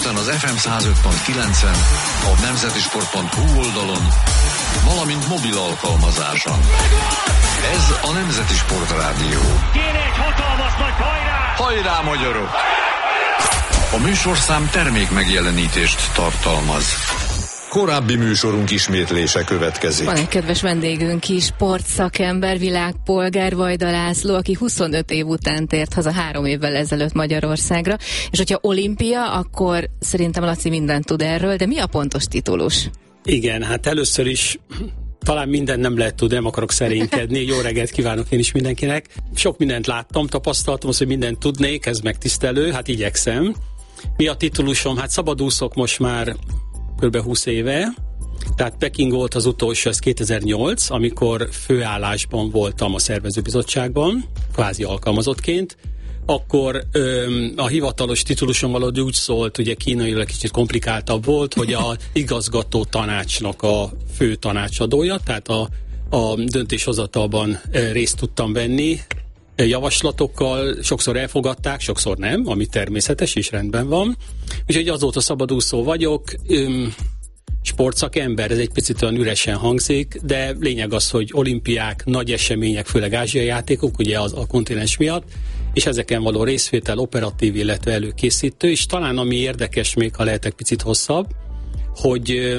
Budapesten az FM 105.9-en, a nemzetisport.hu oldalon, valamint mobil alkalmazáson. Ez a Nemzeti Sport Rádió. Kéne egy hatalmas nagy hajrá! Hajrá, magyarok! A műsorszám termék megjelenítést tartalmaz. Korábbi műsorunk ismétlése következik. Van egy kedves vendégünk is, sportszakember, világpolgár, Vajda László, aki 25 év után tért haza 3 évvel ezelőtt Magyarországra, és hogyha olimpia, akkor szerintem Laci mindent tud erről, de mi a pontos titulus? Igen, hát először is talán mindent nem lehet tudni, nem akarok szerénykedni. Jó reggelt kívánok én is mindenkinek. Sok mindent láttam, tapasztaltam, azt, hogy mindent tudnék, ez megtisztelő, hát igyekszem. Mi a titulusom? Hát szabadúszok most már kb. 20 éve, tehát Peking volt az utolsó, ez 2008, amikor főállásban voltam a szervezőbizottságban, kvázi alkalmazottként. Akkor a hivatalos titulusom valahogy úgy szólt, ugye kínailag kicsit komplikáltabb volt, hogy a igazgató tanácsnak a fő tanácsadója, tehát a döntéshozatalban részt tudtam venni, javaslatokkal, sokszor elfogadták, sokszor nem, ami természetes és rendben van. Úgyhogy azóta szabadúszó vagyok, sportszakember, ez egy picit olyan üresen hangzik, de lényeg az, hogy olimpiák, nagy események, főleg ázsiai játékok, ugye a kontinens miatt, és ezeken való részvétel operatív, illetve előkészítő, és talán ami érdekes, még ha lehetek picit hosszabb, hogy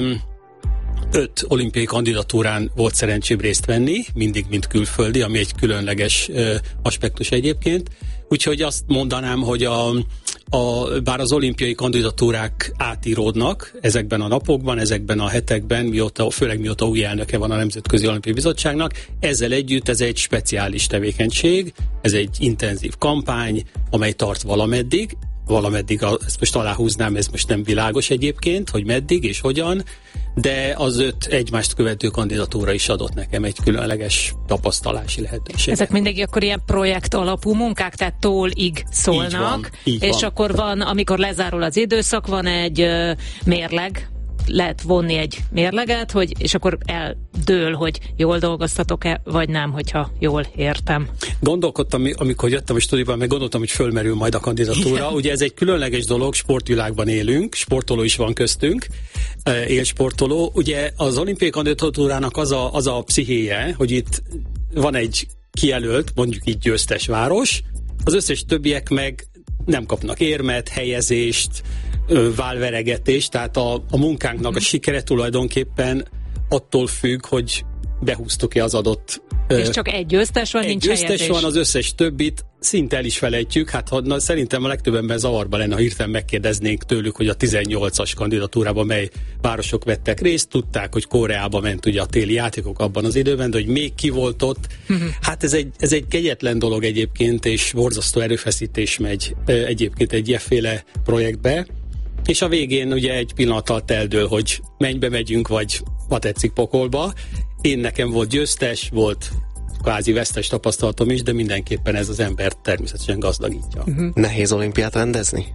5 olimpiai kandidatúrán volt szerencsém részt venni, mindig mint külföldi, ami egy különleges aspektus egyébként. Úgyhogy azt mondanám, hogy bár az olimpiai kandidatúrák átíródnak ezekben a napokban, ezekben a hetekben, főleg mióta új elnöke van a Nemzetközi Olimpiai Bizottságnak, ezzel együtt ez egy speciális tevékenység, ez egy intenzív kampány, amely tart valameddig, ezt most aláhúznám, ez most nem világos egyébként, hogy meddig és hogyan, de az 5 egymást követő kandidatúra is adott nekem egy különleges tapasztalási lehetőséget. Ezek mindig akkor ilyen projekt alapú munkák, tehát tól-ig szólnak, így van. Akkor van, amikor lezárul az időszak, van egy mérleg, lehet vonni egy mérleget, és akkor eldől, hogy jól dolgoztatok-e, vagy nem, hogyha jól értem. Gondolkodtam, amikor jöttem a stúdióban, meg gondoltam, hogy fölmerül majd a kandidatúra. Ugye ez egy különleges dolog, sportvilágban élünk, sportoló is van köztünk, élsportoló. Ugye az olimpiai kandidatúrának az a pszichéje, hogy itt van egy kijelölt, mondjuk így győztes város, az összes többiek meg nem kapnak érmet, helyezést, válveregetést, tehát a munkánknak a sikere tulajdonképpen attól függ, hogy behúztuk-e az adott... És csak egy győztes van, nincs helyezés. Egy győztes van, az összes többit szinte el is felejtjük. Hát szerintem a legtöbb ember zavarba lenne, ha hirtelen megkérdeznénk tőlük, hogy a 18-as kandidatúrában mely városok vettek részt. Tudták, hogy Koreába ment ugye a téli játékok abban az időben, de hogy még ki volt ott. Hát ez egy kegyetlen dolog egyébként, és borzasztó erőfeszítés megy egyébként egy ilyeféle projektbe. És a végén ugye egy pillanat alatt eldől, hogy mennybe megyünk, vagy ha tetszik pokolba. Nekem volt győztes, volt kvázi vesztes tapasztalatom is, de mindenképpen ez az embert természetesen gazdagítja. Nehéz olimpiát rendezni?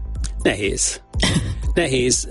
Nehéz.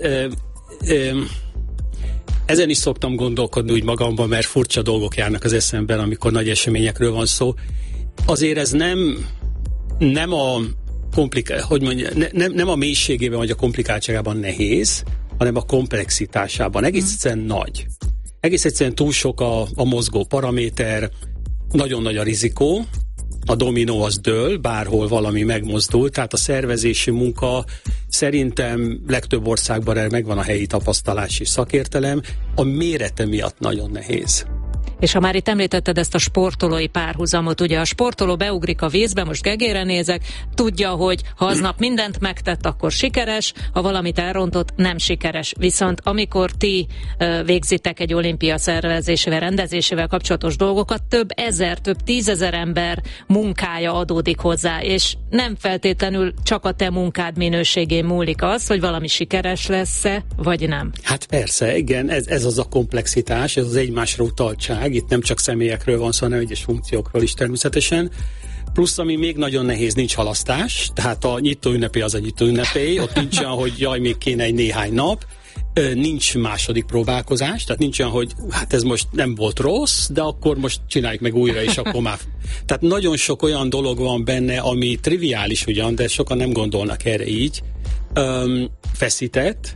Ezen is szoktam gondolkodni úgy magamban, mert furcsa dolgok járnak az eszemben, amikor nagy eseményekről van szó. Azért ez nem a nem a mélységében vagy a komplikáltságában nehéz, hanem a komplexitásában. Egész egyszerűen nagy. Egész egyszerűen túl sok a mozgó paraméter, nagyon nagy a rizikó, a dominó az dől, bárhol valami megmozdul, tehát a szervezési munka szerintem legtöbb országban erre megvan a helyi tapasztalás és szakértelem, a mérete miatt nagyon nehéz. És ha már itt említetted ezt a sportolói párhuzamot, ugye a sportoló beugrik a vízbe, most Gegére nézek, tudja, hogy ha aznap mindent megtett, akkor sikeres, ha valamit elrontott, nem sikeres. Viszont amikor ti végzitek egy olimpia szervezésével, rendezésével kapcsolatos dolgokat, több tízezer ember munkája adódik hozzá, és nem feltétlenül csak a te munkád minőségén múlik az, hogy valami sikeres lesz-e, vagy nem. Hát persze, igen, ez az a komplexitás, ez az egymásra utaltság. Itt nem csak személyekről van szó, hanem egyes funkciókról is természetesen. Plusz, ami még nagyon nehéz, nincs halasztás, tehát a nyitó ünnepé az a nyitó ünnepé, ott nincs olyan, hogy jaj, még kéne egy néhány nap, nincs második próbálkozás, tehát nincs olyan, hogy hát ez most nem volt rossz, de akkor most csináljuk meg újra, és akkor már... Tehát nagyon sok olyan dolog van benne, ami triviális ugyan, de sokan nem gondolnak erre így, feszített.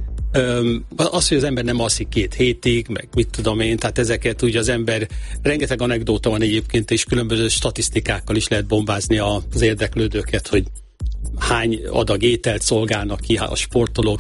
Az, hogy az ember nem alszik 2 hétig, meg mit tudom én, tehát ezeket úgy az ember, rengeteg anekdóta van egyébként, és különböző statisztikákkal is lehet bombázni az érdeklődőket, hogy hány adag ételt szolgálnak ki a sportolók,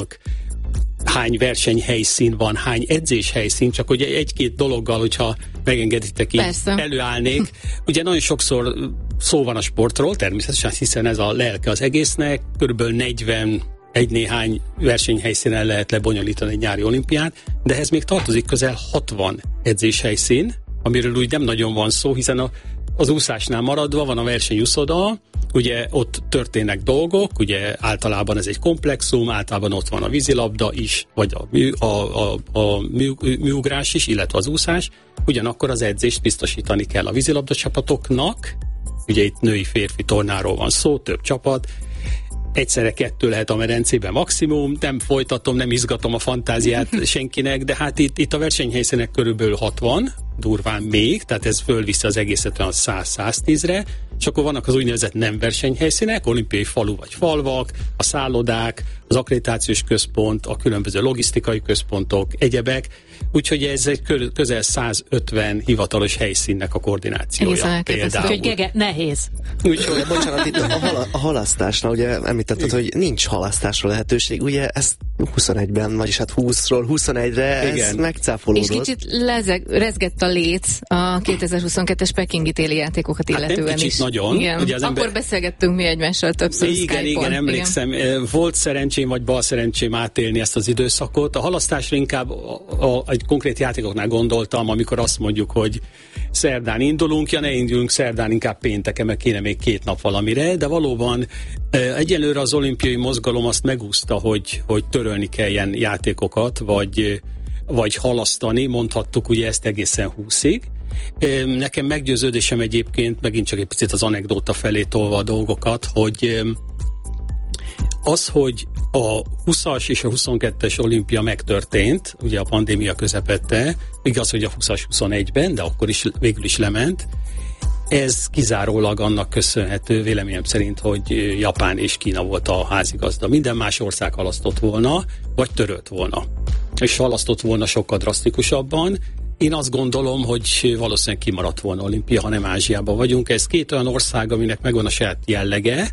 hány versenyhelyszín van, hány edzéshelyszín, csak hogy egy-két dologgal, hogyha megengeditek, így előállnék. Ugye nagyon sokszor szó van a sportról, természetesen, hiszen ez a lelke az egésznek, körülbelül 40 egy-néhány versenyhelyszínen lehet lebonyolítani egy nyári olimpiát, de ehhez még tartozik közel 60 edzéshelyszín, amiről úgy nem nagyon van szó, hiszen az úszásnál maradva van a versenyúszoda, ugye ott történnek dolgok, ugye általában ez egy komplexum, általában ott van a vízilabda is, vagy a műugrás is, illetve az úszás, ugyanakkor az edzést biztosítani kell a vízilabda csapatoknak, ugye itt női-férfi tornáról van szó, több csapat, egyszerre 2 lehet a medencében maximum, nem folytatom, nem izgatom a fantáziát senkinek, de hát itt a versenyhelyszínek körülbelül 60, durván még, tehát ez fölviszi az egészet olyan 100-110-re, és akkor vannak az úgynevezett nem versenyhelyszínek, olimpiai falu vagy falvak, a szállodák, az akkreditációs központ, a különböző logisztikai központok, egyebek, úgyhogy ez egy közel 150 hivatalos helyszínnek a koordinációja. Úgyhogy nehéz. Úgyhogy, bocsánat, itt a halasztásnál, ugye említetted, hogy nincs halasztásra lehetőség, ugye ez 21-ben, vagyis hát 20-ról 21-re ez megcáfolódott. És kicsit rezgett a léc a 2022-es pekingi téli játékokat illetően hát is. Nagyon. Ugye az ember... Akkor beszélgettünk mi egymással többször Skype-on. Igen, emlékszem. Igen. Volt szerencsém, vagy bal szerencsém átélni ezt az időszakot. A halasztásra inkább egy konkrét játékoknál gondoltam, amikor azt mondjuk, hogy szerdán indulunk, ne induljunk szerdán, inkább pénteken, meg kéne még 2 nap valamire, de valóban egyelőre az olimpiai mozgalom azt megúszta, hogy törölni kelljen játékokat, vagy halasztani, mondhattuk ugye ezt egészen 20-ig. Nekem meggyőződésem egyébként, megint csak egy picit az anekdóta felé tolva a dolgokat, hogy az, hogy a 20-as és a 22-es olimpia megtörtént, ugye a pandémia közepette, igaz, hogy a 20-as 21-ben, de akkor is végül is lement, ez kizárólag annak köszönhető, véleményem szerint, hogy Japán és Kína volt a házigazda. Minden más ország halasztott volna, vagy törölt volna. És halasztott volna sokkal drasztikusabban. Én azt gondolom, hogy valószínűleg kimaradt volna olimpia, ha nem Ázsiában vagyunk. Ez 2 olyan ország, aminek megvan a saját jellege.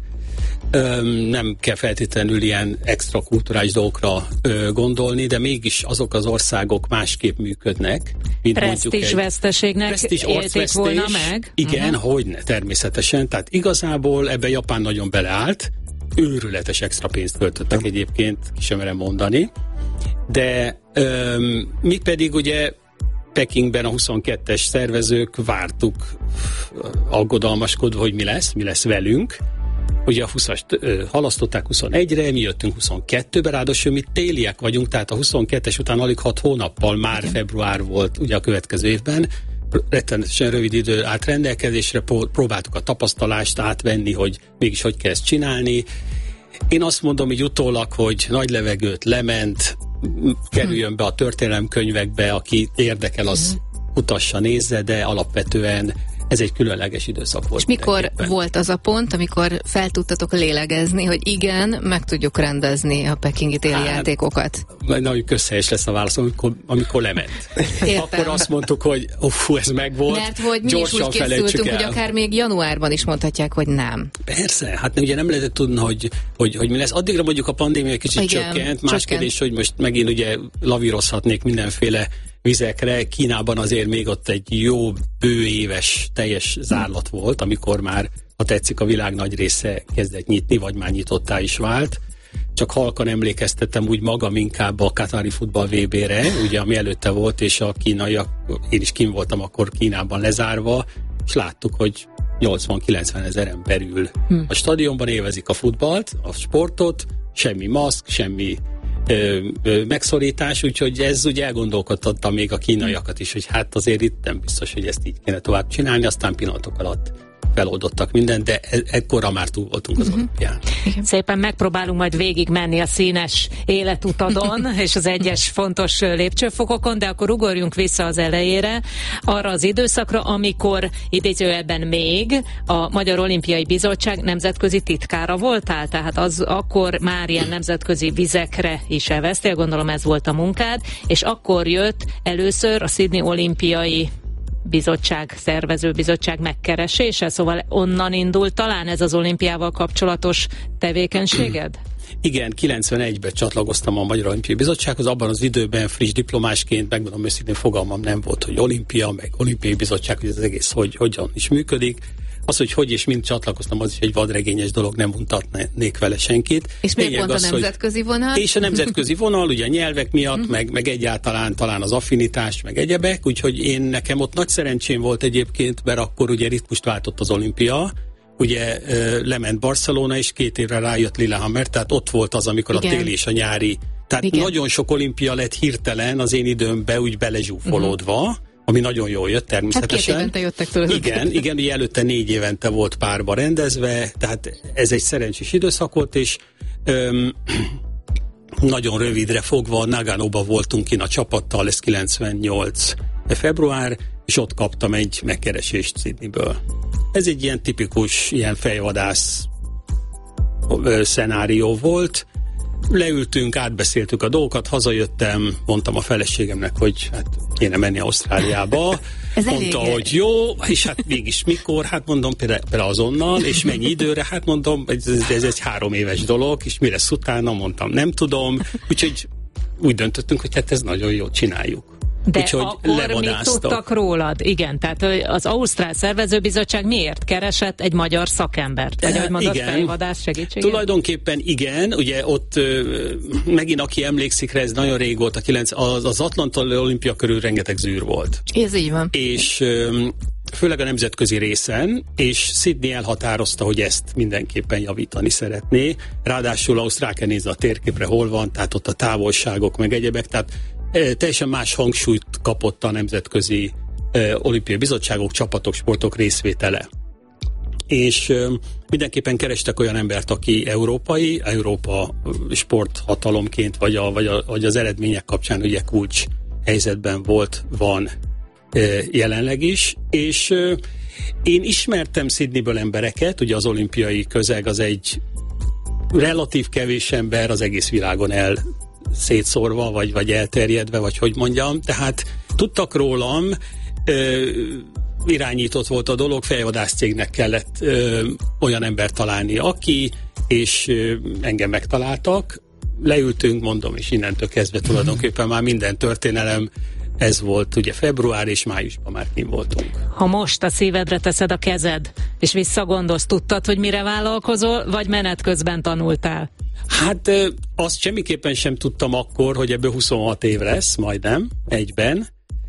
Nem kell feltétlenül ilyen extra kulturális dolgokra gondolni, de mégis azok az országok másképp működnek. Presztízsveszteségnek élték volna meg. Igen, hogyne, természetesen. Tehát igazából ebben Japán nagyon beleállt. Őrületes extra pénzt költöttek egyébként, sem merem mondani. De mi pedig ugye Pekingben a 22-es szervezők vártuk aggodalmaskodva, hogy mi lesz velünk. Ugye a 20-ast halasztották 21-re, mi jöttünk 22-be, ráadásul mi téliek vagyunk, tehát a 22-es után alig 6 hónappal már február volt ugye a következő évben. Rettenetesen rövid idő állt rendelkezésre, próbáltuk a tapasztalást átvenni, hogy mégis hogy kell ezt csinálni. Én azt mondom így utólag, hogy nagy levegőt lement, kerüljön be a történelemkönyvekbe, aki érdekel, az utassa, nézze, de alapvetően ez egy különleges időszak volt. És mikor volt az a pont, amikor fel tudtatok lélegezni, hogy igen, meg tudjuk rendezni a pekingi téli játékokat? Nagyon közhelyes lesz a válasz, amikor lement. Értem. Akkor azt mondtuk, hogy ez megvolt. Mert hogy mi is úgy készültünk, hogy akár még januárban is mondhatják, hogy nem. Persze, hát ugye nem lehetett tudni, hogy mi lesz. Addigra mondjuk a pandémia kicsit csökkent, más kérdés, hogy most megint ugye lavírozhatnék mindenféle vizekre. Kínában azért még ott egy jó bő éves teljes zárlat volt, amikor már, ha tetszik, a világ nagy része kezdett nyitni, vagy már nyitottá is vált. Csak halkan emlékeztettem úgy magam inkább a katári futball VB-re, ugye ami előtte volt, és a kínaiak, én is kint voltam akkor Kínában lezárva, és láttuk, hogy 80-90 ezeren belül a stadionban élvezik a futballt, a sportot, semmi maszk, semmi megszorítás, úgyhogy ez ugye elgondolkodtatta még a kínaiakat is, hogy hát azért itt nem biztos, hogy ezt így kéne tovább csinálni, aztán pillanatok alatt feloldottak mindent, de ekkora már túl voltunk az olimpián. Szépen megpróbálunk majd végig menni a színes életutadon, és az egyes fontos lépcsőfokokon, de akkor ugorjunk vissza az elejére, arra az időszakra, amikor idézőjelben még a Magyar Olimpiai Bizottság nemzetközi titkára voltál, tehát az akkor már ilyen nemzetközi vizekre is elvesztél, gondolom ez volt a munkád, és akkor jött először a Sydney Olimpiai Bizottság, szervezőbizottság megkeresése, szóval onnan indult talán ez az olimpiával kapcsolatos tevékenységed? Igen, 91-ben csatlakoztam a Magyar Olimpiai Bizottsághoz, abban az időben friss diplomásként, megmondom őszintén, fogalmam nem volt, hogy olimpia, meg olimpiai bizottság, hogy ez az egész hogyan is működik. Az, hogy és mind csatlakoztam, az is egy vadregényes dolog, nem mutatnék vele senkit. És miért pont a nemzetközi vonal? És a nemzetközi vonal, ugye a nyelvek miatt, meg egyáltalán talán az affinitás, meg egyebek, úgyhogy nekem ott nagy szerencsém volt egyébként, mert akkor ugye ritmust váltott az olimpia, ugye lement Barcelona, és 2 évre rájött Lillehammer, tehát ott volt az, amikor igen. A téli és a nyári. Tehát igen. Nagyon sok olimpia lett hirtelen az én időmben úgy belezsúfolódva, ami nagyon jól jött természetesen. Hát 2 évente jöttek tőle. Igen, ugye előtte 4 évente volt párba rendezve, tehát ez egy szerencsés időszak volt, és nagyon rövidre fogva Naganoba voltunk kint a csapattal, ez 98 február, és ott kaptam egy megkeresést Sydneyből. Ez egy ilyen tipikus, ilyen fejvadász szenárió volt. Leültünk, átbeszéltük a dolgokat, hazajöttem, mondtam a feleségemnek, hogy hát kéne menni Ausztráliába. Mondta, hogy jó, és hát mégis mikor? Hát mondom, például azonnal, és mennyi időre? Hát mondom, ez egy 3 éves dolog, és mi lesz utána? Mondtam, nem tudom. Úgyhogy úgy döntöttünk, hogy hát ez nagyon jó, csináljuk. De úgyhogy akkor mit tudtak rólad? Igen, tehát az Ausztrál Szervezőbizottság miért keresett egy magyar szakembert? Vagy ahogy mondod, fejvadász segítséget? Tulajdonképpen igen, ugye ott megint aki emlékszik rá, ez nagyon régóta, az Atlanta Olimpia körül rengeteg zűr volt. Ez így van. És főleg a nemzetközi részen, és Sydney elhatározta, hogy ezt mindenképpen javítani szeretné. Ráadásul Ausztrál kell nézni a térképre, hol van, tehát ott a távolságok, meg egyebek, tehát teljesen más hangsúlyt kapott a nemzetközi olimpiai bizottságok, csapatok, sportok részvétele. És mindenképpen kerestek olyan embert, aki Európa sporthatalomként, vagy az eredmények kapcsán ugye kulcs helyzetben van jelenleg is, és én ismertem Sydneyből embereket, ugye az olimpiai közeg az egy relatív kevés ember az egész világon szétszórva, vagy elterjedve, vagy hogy mondjam, tehát tudtak rólam, irányított volt a dolog, fejvadász cégnek kellett olyan embert találni, és engem megtaláltak, leültünk, mondom, és innentől kezdve tulajdonképpen már minden történelem, ez volt ugye február és májusban már kint voltunk. Ha most a szívedre teszed a kezed, és visszagondolsz, tudtad, hogy mire vállalkozol, vagy menet közben tanultál? Hát azt semmiképpen sem tudtam akkor, hogy ebből 26 év lesz, majdnem, egyben.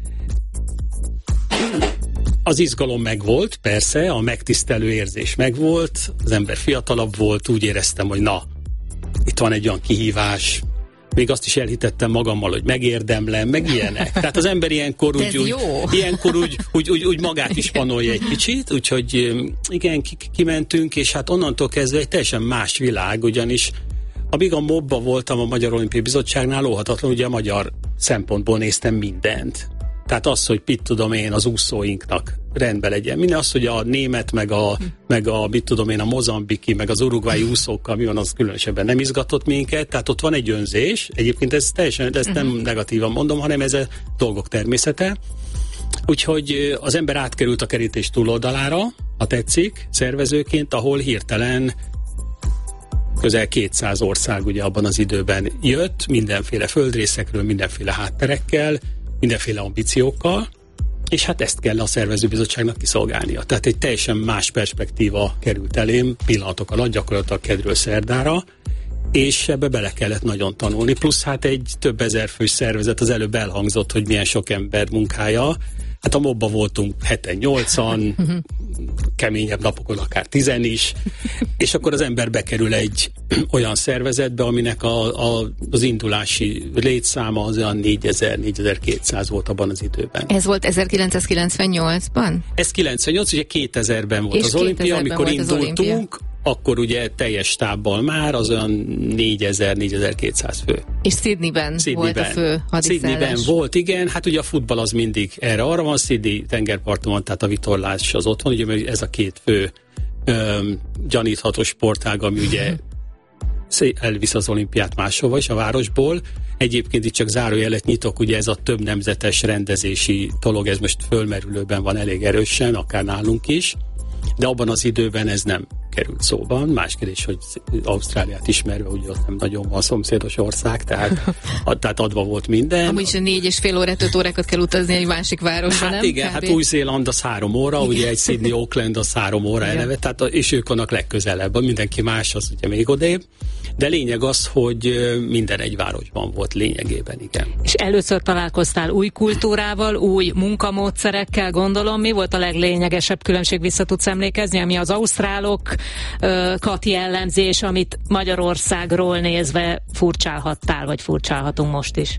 Az izgalom megvolt, persze, a megtisztelő érzés megvolt, az ember fiatalabb volt, úgy éreztem, hogy na, itt van egy olyan kihívás, még azt is elhitettem magammal, hogy megérdemlem, meg ilyenek. Tehát az ember ilyenkor úgy magát is panolja egy kicsit, úgyhogy igen, kimentünk, és hát onnantól kezdve egy teljesen más világ, ugyanis amíg a MOB-ba voltam a Magyar Olimpiai Bizottságnál, lóhatatlan, ugye a magyar szempontból néztem mindent. Tehát az, hogy mit tudom én, az úszóinknak rendben legyen. Minden az, hogy a német, meg a mit tudom én, a mozambiki, meg az urugvái úszókkal mi van, az különösebben nem izgatott minket. Tehát ott van egy önzés. Egyébként ezt nem negatívan mondom, hanem ez a dolgok természete. Úgyhogy az ember átkerült a kerítés túloldalára, ha tetszik, szervezőként, ahol hirtelen közel 200 ország ugye abban az időben jött, mindenféle földrészekről, mindenféle hátterekkel, mindenféle ambíciókkal, és hát ezt kell a szervezőbizottságnak kiszolgálnia. Tehát egy teljesen más perspektíva került elém pillanatok alatt, gyakorlatilag kedről szerdára, és ebbe bele kellett nagyon tanulni. Plusz hát egy több ezer fős szervezet, az előbb elhangzott, hogy milyen sok ember munkája. Hát a mobba voltunk 7-8-an, keményebb napokon akár 10 is, és akkor az ember bekerül egy olyan szervezetbe, aminek az indulási létszáma az olyan 4000-4200 volt abban az időben. Ez volt 1998-ban? Ez 98, ugye 2000-ben volt és az olimpia, amikor indultunk, akkor ugye teljes stábbal már az olyan 4000-4200 fő. És Sydneyben volt a fő hadiszállás. Sydneyben volt, igen, hát ugye a futball az mindig erre-arra van, Sydney tengerparton van, tehát a vitorlás az ott van, ugye ez a két fő gyanítható sportág, ami ugye elvisz az olimpiát máshova is a városból. Egyébként itt csak zárójelet nyitok, ugye ez a több nemzetes rendezési dolog, ez most fölmerülőben van elég erősen, akár nálunk is, de abban az időben ez nem került szóban. Más kérdés, hogy Ausztráliát ismerve, ugye ott nem nagyon van szomszédos ország, tehát adva volt minden. Amúgy is 4,5 órát, 5 órákat kell utazni egy másik városba, hát nem? Igen, hát Új-Zéland az 3 óra, igen. Ugye egy Sydney, Auckland az 3 óra eleve, tehát, és ők vannak legközelebb, mindenki más az ugye még odébb. De lényeg az, hogy minden egy városban volt lényegében, igen. És először találkoztál új kultúrával, új munkamódszerekkel, gondolom. Mi volt a leglényegesebb különbség, vissza tudsz emlékezni, ami az ausztrálokat jellemzi, és amit Magyarországról nézve furcsálhattál, vagy furcsálhatunk most is?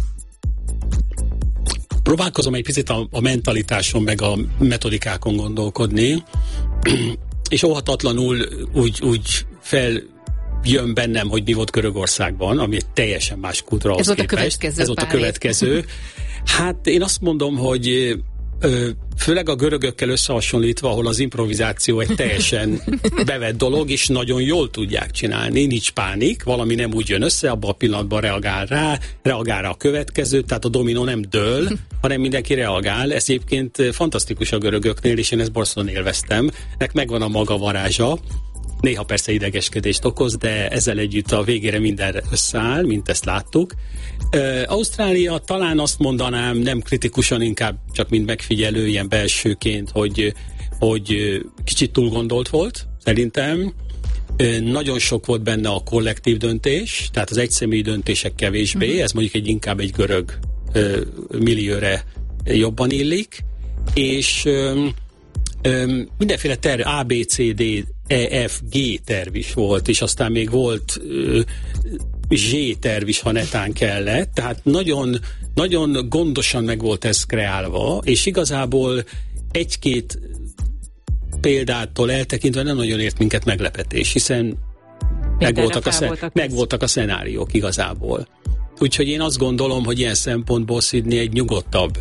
Próbálkozom egy picit a mentalitáson, meg a metodikákon gondolkodni, és óhatatlanul úgy jön bennem, hogy mi volt Görögországban, ami egy teljesen más kultúra. Ez volt a következő. Ez volt a következő. Hát én azt mondom, hogy főleg a görögökkel összehasonlítva, ahol az improvizáció egy teljesen bevett dolog, és nagyon jól tudják csinálni, nincs pánik, valami nem úgy jön össze, abban a pillanatban reagál rá a következő, tehát a dominó nem dől, hanem mindenki reagál. Ez egyébként fantasztikus a görögöknél, és én ezt borzasztóan élveztem. Nek megvan a maga varázsa. Néha persze idegeskedést okoz, de ezzel együtt a végére minden összeáll, mint ezt láttuk. Ausztrália talán azt mondanám, nem kritikusan, inkább csak mint megfigyelő, ilyen belsőként, hogy kicsit túl gondolt volt, szerintem. Nagyon sok volt benne a kollektív döntés, tehát az egyszemélyi döntések kevésbé, ez mondjuk inkább egy görög millióre jobban illik, és mindenféle terv, A, B, C, D, E, F, G terv is volt, és aztán még volt Z terv is, ha netán kellett, tehát nagyon, nagyon gondosan meg volt ez kreálva, és igazából egy-két példától eltekintve nem nagyon ért minket meglepetés, hiszen megvoltak a szenáriók igazából. Úgyhogy én azt gondolom, hogy ilyen szempontból Sydney egy nyugodtabb,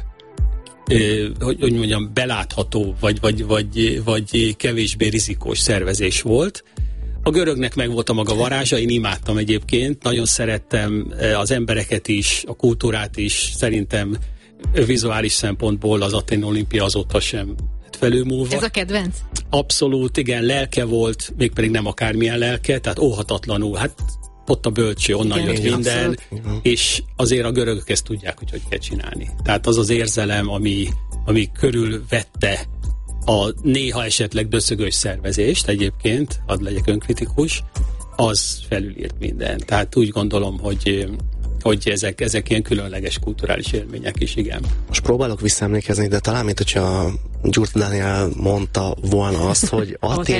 hogy mondjam, belátható, vagy kevésbé rizikós szervezés volt. A görögnek meg volt a maga varázsa, én imádtam egyébként, nagyon szerettem az embereket is, a kultúrát is, szerintem vizuális szempontból az Athéni olimpia azóta sem felülmúlva. Ez a kedvenc? Abszolút, igen, lelke volt, mégpedig nem akármilyen lelke, tehát óhatatlanul, hát ott a bölcső, onnan jött minden, és azért a görögök ezt tudják, hogy kell csinálni. Tehát az az érzelem, ami körülvette a néha esetleg döszögös szervezést egyébként, hadd legyek önkritikus, az felülírt minden. Tehát úgy gondolom, hogy ezek ilyen különleges kulturális élmények is, igen. Most próbálok visszaemlékezni, de talán, mint hogyha Gyurta Dániel mondta volna azt, hogy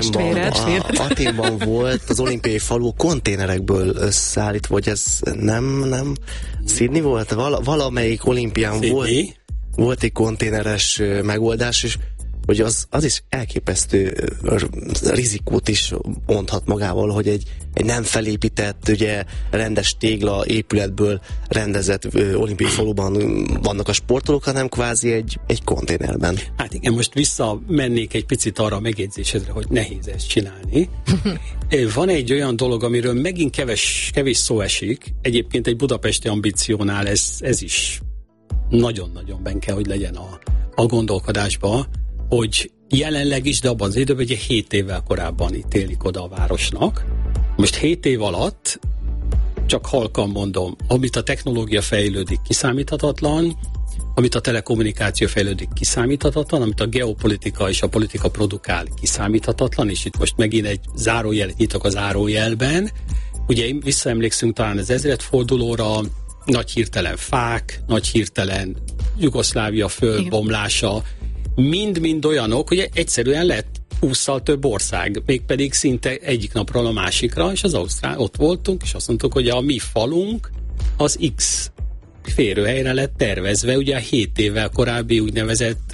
Athénban volt az olimpiai falu konténerekből összeállítva, vagy ez nem Sydney volt? Valamelyik olimpián volt egy konténeres megoldás, és hogy az is elképesztő rizikót is mondhat magával, hogy egy nem felépített, ugye rendes tégla épületből rendezett olimpiai faluban vannak a sportolók, hanem kvázi egy konténerben. Hát igen, most visszamennék egy picit arra a megjegyzésedre, hogy nehéz ezt csinálni. Van egy olyan dolog, amiről megint kevés szó esik, egyébként egy budapesti ambíciónál ez is nagyon-nagyon benne kell, hogy legyen a gondolkodásba, hogy jelenleg is, de abban az időben ugye 7 évvel korábban ítélik oda a városnak. Most 7 év alatt, csak halkan mondom, amit a technológia fejlődik, kiszámíthatatlan, amit a telekommunikáció fejlődik, kiszámíthatatlan, amit a geopolitika és a politika produkál, kiszámíthatatlan, és itt most megint egy zárójelet nyitok a zárójelben. Ugye visszaemlékszünk talán az ezredfordulóra, nagy hirtelen fák, nagy hirtelen Jugoszlávia földbomlása, mind-mind olyanok, hogy egyszerűen lett 20-szal több ország, mégpedig szinte egyik napról a másikra, és az Ausztrál, ott voltunk, és azt mondtuk, hogy a mi falunk az X férőhelyre lett tervezve, ugye a 7 évvel korábbi úgynevezett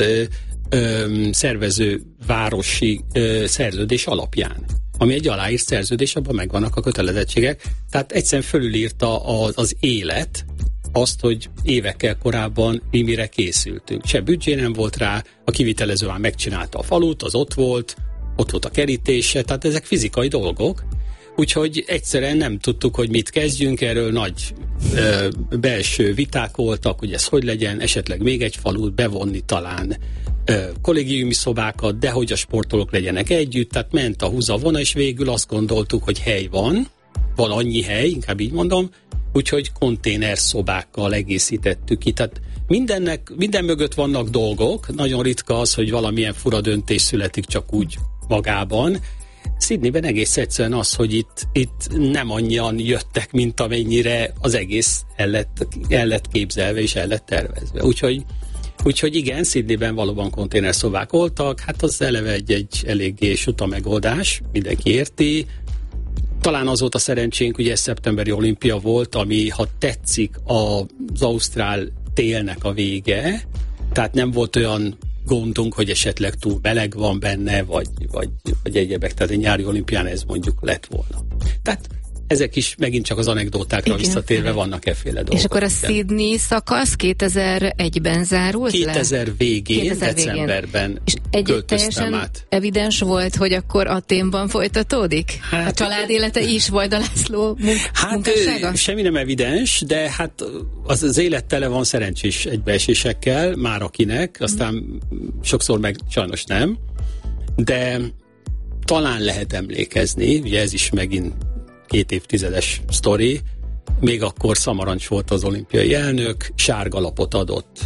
szervező városi szerződés alapján, ami egy aláírt szerződés, abban megvannak a kötelezettségek. Tehát egyszerűen fölülírta az élet azt, hogy évekkel korábban mi mire készültünk. Se büdzsé nem volt rá, a kivitelező már megcsinálta a falut, az ott volt a kerítése, tehát ezek fizikai dolgok, úgyhogy egyszerűen nem tudtuk, hogy mit kezdjünk, erről nagy belső viták voltak, hogy ez hogy legyen, esetleg még egy falut bevonni talán, kollégiumi szobákat, de hogy a sportolók legyenek együtt, tehát ment a húzavona, és végül azt gondoltuk, hogy hely van annyi hely, inkább így mondom, úgyhogy konténerszobákkal egészítettük ki. Tehát minden mögött vannak dolgok, nagyon ritka az, hogy valamilyen fura döntés születik csak úgy magában. Sydneyben egész egyszerűen az, hogy itt nem annyian jöttek, mint amennyire az egész el lett képzelve és el lett tervezve. Úgyhogy igen, Sydneyben valóban konténerszobák voltak, hát az eleve egy eléggé suta megoldás, mindenki érti. Talán az volt a szerencsénk, ugye ez szeptemberi olimpia volt, ami, ha tetszik, az ausztrál télnek a vége, tehát nem volt olyan gondunk, hogy esetleg túl meleg van benne, vagy egyebek, tehát egy nyári olimpián ez mondjuk lett volna. Tehát ezek is megint csak az anekdótákra visszatérve vannak efféle dolgok. És akkor a Sydney szakasz 2001-ben zárult 2000 végén, decemberben költöztem át. Evidens volt, hogy akkor Athénban folytatódik? Hát, a család élete is Vajda László munkássága? Semmi nem evidens, de hát az élet tele van szerencsés egybeesésekkel, már akinek, aztán sokszor meg sajnos nem, de talán lehet emlékezni, ugye ez is megint 2 évtizedes sztori, még akkor Szamarancs volt az olimpiai elnök, sárga lapot adott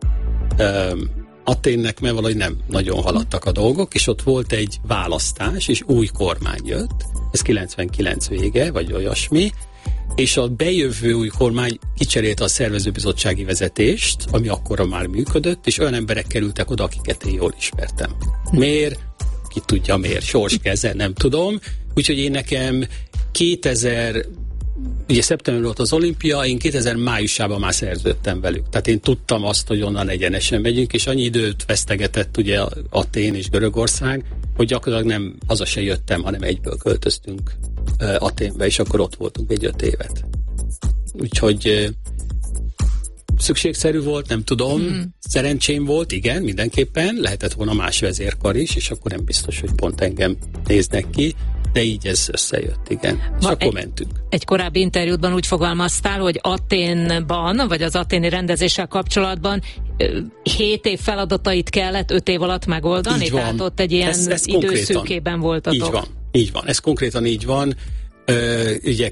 Athénnek, mert valahogy nem nagyon haladtak a dolgok, és ott volt egy választás, és új kormány jött, ez 99 vége, vagy olyasmi, és a bejövő új kormány kicserélte a szervezőbizottsági vezetést, ami akkora már működött, és olyan emberek kerültek oda, akiket én jól ismertem. Miért? Ki tudja miért, sorskeze, nem tudom. Úgyhogy én nekem 2000, ugye szeptember volt az olimpia, én 2000 májusában már szerződtem velük. Tehát én tudtam azt, hogy onnan egyenesen megyünk, és annyi időt vesztegetett ugye Athén és Görögország, hogy gyakorlatilag nem haza se jöttem, hanem egyből költöztünk Athénbe, és akkor ott voltunk egy 5 évet. Úgyhogy szükségszerű volt, nem tudom, szerencsém volt, igen, mindenképpen, lehetett volna más vezérkar is, és akkor nem biztos, hogy pont engem néznek ki, de így ez összejött, igen. És akkor mentünk. Egy korábbi interjútban úgy fogalmaztál, hogy Athénban, vagy az athéni rendezéssel kapcsolatban 7 év feladatait kellett 5 év alatt megoldani? Így van. Tehát ott egy ilyen időszűkében voltatok. Így van, ez konkrétan így van. Ugye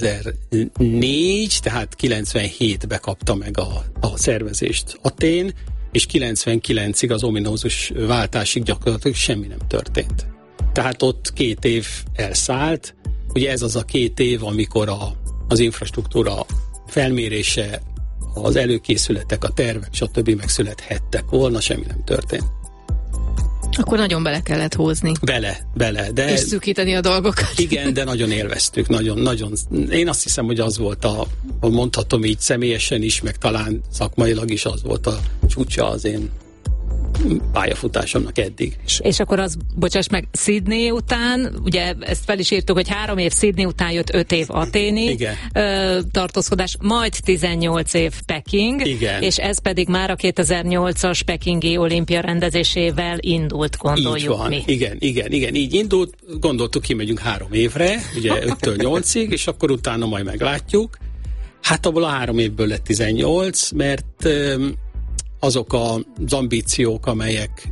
2004, tehát 97-be kapta meg a szervezést Athén, és 99-ig az ominózus váltásig gyakorlatilag semmi nem történt. Tehát ott 2 év elszállt, ugye ez az a 2 év, amikor az infrastruktúra felmérése, az előkészületek, a tervek, stb. Megszülethettek volna, semmi nem történt. Akkor nagyon bele kellett húzni. Bele. De, és szűkíteni a dolgokat. Igen, de nagyon élveztük, nagyon. Én azt hiszem, hogy az volt mondhatom így személyesen is, meg talán szakmailag is az volt a csúcsa az én pályafutásomnak eddig. És akkor az, bocsáss meg, Sydney után, ugye ezt fel is írtuk, hogy 3 év Sydney után jött 5 év athéni tartózkodás, majd 18 év Peking, igen. És ez pedig már a 2008-as pekingi olimpia rendezésével indult, gondoljuk így van. Mi. Igen, így indult, gondoltuk, kimegyünk 3 évre, ugye 5-től 8-ig, és akkor utána majd meglátjuk. Hát abból a 3 évből lett 18, mert azok az ambíciók, amelyek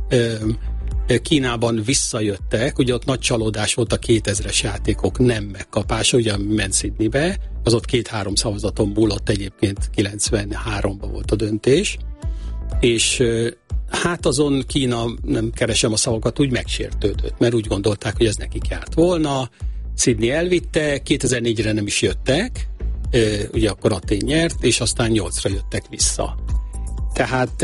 Kínában visszajöttek, ugye ott nagy csalódás volt a 2000-es játékok nem megkapása, ugye ment Sydneybe, az ott 2-3 szavazaton múlott, egyébként 93-ban volt a döntés, és hát azon Kína, nem keresem a szavakat, úgy megsértődött, mert úgy gondolták, hogy ez nekik járt volna, Sydney elvitte, 2004-re nem is jöttek, ugye akkor Athén nyert, és aztán 8-ra jöttek vissza. Tehát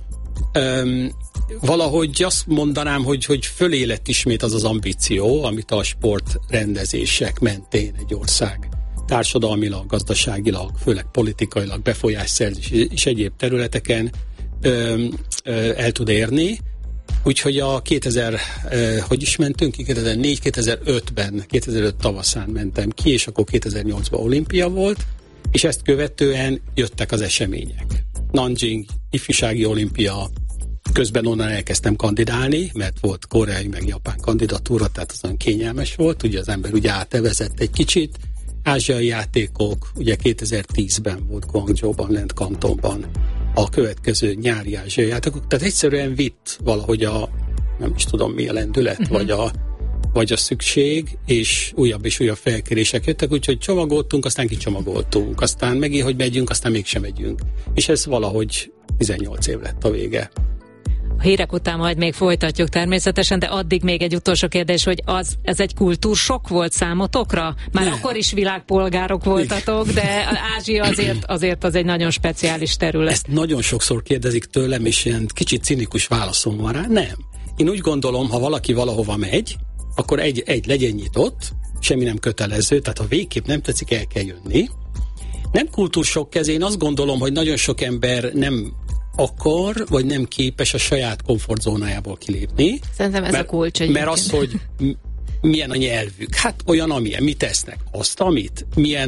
valahogy azt mondanám, hogy fölé lett ismét az ambíció, amit a sportrendezések mentén egy ország társadalmilag, gazdaságilag, főleg politikailag, befolyásszerzés és egyéb területeken el tud érni. Úgyhogy a 2004-2005-ben, 2005 tavaszán mentem ki, és akkor 2008-ban olimpia volt, és ezt követően jöttek az események. Nanjing, ifjúsági olimpia, közben onnan elkezdtem kandidálni, mert volt koreai meg japán kandidatúra, tehát az olyan kényelmes volt, ugye az ember ugye átevezett egy kicsit. Ázsiai játékok, ugye 2010-ben volt Guangzhouban, lent Kantonban a következő nyári ázsiai játékok, tehát egyszerűen vitt valahogy nem is tudom mi a lendület, vagy a szükség, és újabb felkérések jöttek, úgyhogy csomagoltunk, aztán kicsomagoltunk, aztán megint, hogy megyünk, aztán mégsem megyünk. És ez valahogy 18 év lett a vége. A hírek után majd még folytatjuk természetesen, de addig még egy utolsó kérdés, hogy ez egy kultúrsokk volt számotokra? Már nem. Akkor is világpolgárok voltatok, de Ázsia azért az egy nagyon speciális terület. Ezt nagyon sokszor kérdezik tőlem, és ilyen kicsit cinikus válaszom van rá. Nem. Én úgy gondolom, ha valaki valahova megy, akkor egy legyen nyitott, semmi nem kötelező, tehát ha végképp nem tetszik, el kell jönni. Nem kultúrsokk ez, én azt gondolom, hogy nagyon sok ember nem akar, vagy nem képes a saját komfortzónájából kilépni. Szerintem ez a kulcs egyébként. Mert az, hogy milyen a nyelvük, hát olyan, amilyen, mit tesznek, azt, amit,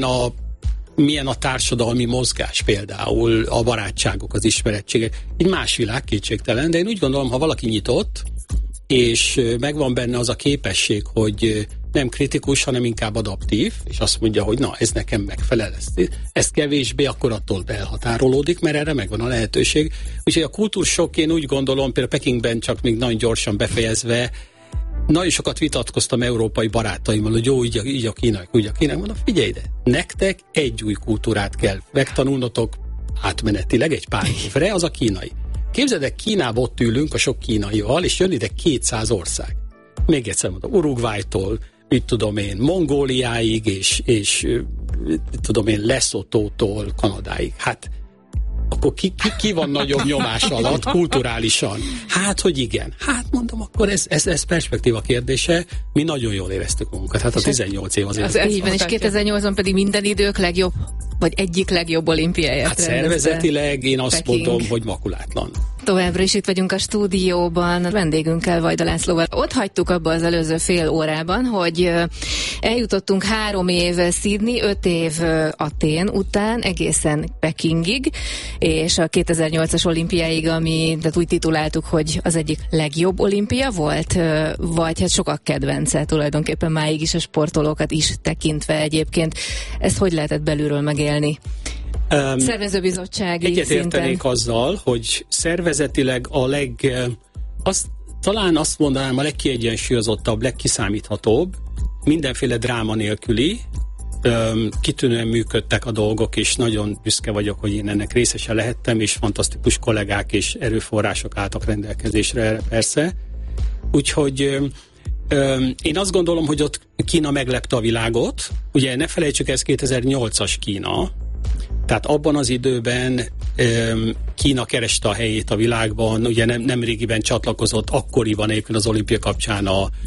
milyen a társadalmi mozgás például, a barátságok, az ismerettségek, egy más világ kétségtelen, de én úgy gondolom, ha valaki nyitott, és megvan benne az a képesség, hogy nem kritikus, hanem inkább adaptív, és azt mondja, hogy na, ez nekem megfelel, ez kevésbé, akkor attól elhatárolódik, mert erre megvan a lehetőség. Úgyhogy a kultúrsokk, én úgy gondolom, például Pekingben csak még nagyon gyorsan befejezve, nagyon sokat vitatkoztam európai barátaimmal, hogy jó, így a kínaiak, úgy a kínaiak, mondom, figyelj ide, nektek egy új kultúrát kell megtanulnotok átmenetileg egy pár évre, az a kínai. Képzeld el, Kínában ott ülünk a sok kínaival, és jön ide 200 ország. Még egyszer mondom, Uruguaytól, mit tudom én, Mongóliáig, és tudom én, Lesotótól Kanadáig. Hát akkor ki van nagyobb nyomás alatt kulturálisan? Hát, hogy igen. Hát mondom, akkor ez perspektíva kérdése. Mi nagyon jól éreztük magunkat. Hát a 18 év azért. Így van, és 2008-ban pedig minden idők legjobb, vagy egyik legjobb olimpiáját. Hát szervezetileg én azt mondom, hogy makulátlan. Továbbra is itt vagyunk a stúdióban, vendégünkkel, Vajda Lászlóval. Ott hagytuk abba az előző fél órában, hogy eljutottunk 3 év Sydney, 5 év Athén után, egészen Pekingig, és a 2008-as olimpiáig, tehát úgy tituláltuk, hogy az egyik legjobb olimpia volt, vagy hát sokak kedvence tulajdonképpen máig is a sportolókat is tekintve egyébként. Ezt hogy lehetett belülről megélni? Szervezőbizottsági szinten. Egyetértenék azzal, hogy szervezetileg talán azt mondanám a legkiegyensúlyozottabb, legkiszámíthatóbb, mindenféle dráma nélküli, kitűnően működtek a dolgok, és nagyon büszke vagyok, hogy én ennek részese lehettem, és fantasztikus kollégák és erőforrások álltak rendelkezésre, persze. Úgyhogy én azt gondolom, hogy ott Kína meglepte a világot. Ugye ne felejtsük, ez 2008-as Kína, tehát abban az időben Kína kereste a helyét a világban, ugye nemrégiben csatlakozott akkoriban egyébként az olimpia kapcsán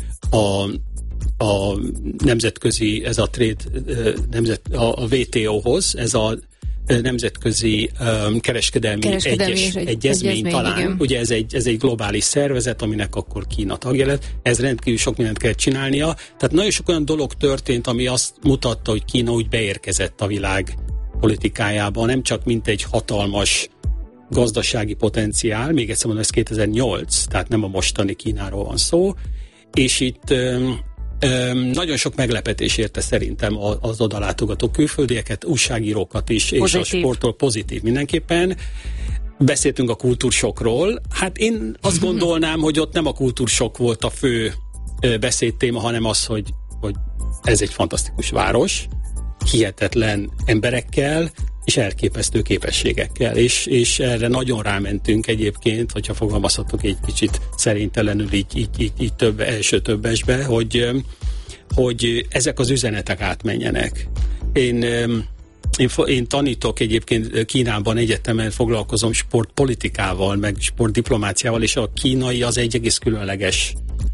a nemzetközi, ez a a WTO-hoz, ez a nemzetközi kereskedelmi egyezmény talán. Igen. Ugye ez egy globális szervezet, aminek akkor Kína tagja lett. Ez rendkívül sok mindent kell csinálnia. Tehát nagyon sok olyan dolog történt, ami azt mutatta, hogy Kína úgy beérkezett a világ politikájába, nem csak mint egy hatalmas gazdasági potenciál, még egyszer mondom, ez 2008, tehát nem a mostani Kínáról van szó, és itt nagyon sok meglepetés érte szerintem az odalátogató külföldieket, újságírókat is, pozitív. És a sporttól pozitív mindenképpen. Beszéltünk a kultúrsokról. Hát én azt gondolnám, hogy ott nem a kultúrsok volt a fő beszédtéma, hanem az, hogy ez egy fantasztikus város, hihetetlen emberekkel, és elképesztő képességekkel, és erre nagyon rámentünk egyébként, hogyha fogalmazhatok egy kicsit szerintelenül így első többesbe, hogy ezek az üzenetek átmenjenek. Én Én tanítok egyébként Kínában egyetemen, foglalkozom sportpolitikával, meg sportdiplomáciával, és a kínai az egy egész különleges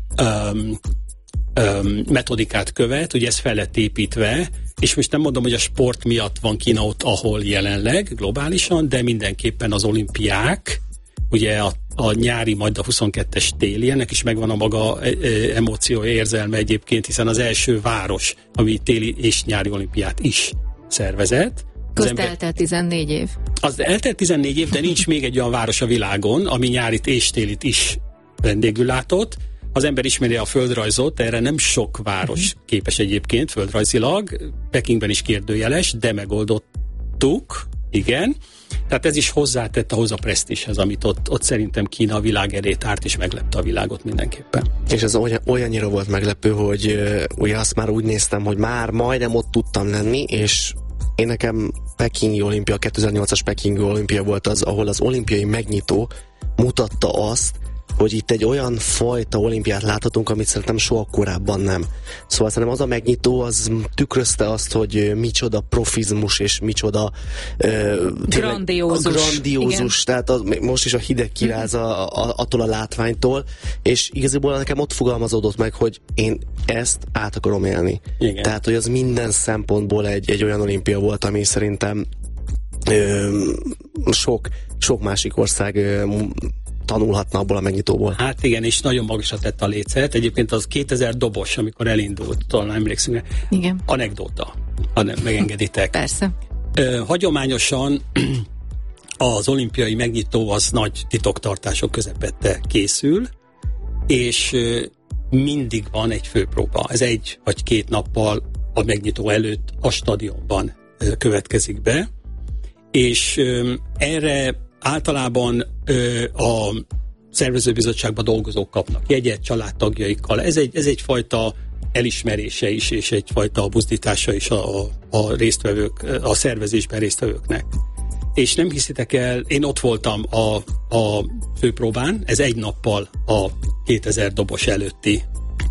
metodikát követ, ugye ez fel lett építve, és most nem mondom, hogy a sport miatt van Kína ott, ahol jelenleg globálisan, de mindenképpen az olimpiák, ugye a nyári, majd a 22-es téli, ennek is megvan a maga emóciója, érzelme egyébként, hiszen az első város, ami téli és nyári olimpiát is szervezett. Közt eltelt 14 év. Az eltelt 14 év, de nincs még egy olyan város a világon, ami nyárit és télit is vendégül látott. Az ember ismeri a földrajzot, erre nem sok város képes egyébként földrajzilag, Pekingben is kérdőjeles, de megoldottuk, igen. Tehát ez is hozzátett ahhoz a presztízshez, amit ott szerintem Kína a világ elé tárt, és meglepte a világot mindenképpen. És ez olyannyira volt meglepő, hogy ugye azt már úgy néztem, hogy már majdnem ott tudtam lenni, és én nekem Pekingi olimpia, 2008-as Pekingi olimpia volt az, ahol az olimpiai megnyitó mutatta azt, hogy itt egy olyan fajta olimpiát láthatunk, amit szerintem soha korábban nem. Szóval szerintem az a megnyitó, az tükrözte azt, hogy micsoda profizmus, és micsoda grandiózus. Tehát most is a hideg kiráz attól a látványtól, és igazából nekem ott fogalmazódott meg, hogy én ezt át akarom élni. Igen. Tehát, hogy az minden szempontból egy olyan olimpia volt, ami szerintem sok másik ország tanulhatna abból a megnyitóból. Hát igen, és nagyon magasra tett a lécet. Egyébként az 2000 dobos, amikor elindult, talán emlékszünk. Igen. Anekdóta, ha nem megengeditek. Persze. Hagyományosan az olimpiai megnyitó az nagy titoktartások közepette készül, és mindig van egy főpróba. Ez 1 vagy 2 nappal a megnyitó előtt a stadionban következik be, és erre általában a szervezőbizottságban dolgozók kapnak jegyet családtagjaikkal. Ez egyfajta elismerése is, és egyfajta buzdítása is a résztvevők, a szervezésben résztvevőknek. És nem hiszitek el, én ott voltam a főpróbán, ez 1 nappal a 2000 dobos előtti